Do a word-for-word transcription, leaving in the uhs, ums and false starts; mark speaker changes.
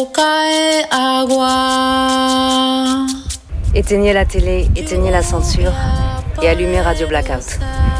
Speaker 1: cae agua.
Speaker 2: Éteignez la télé, éteignez la censure et allumez Radio Blackout.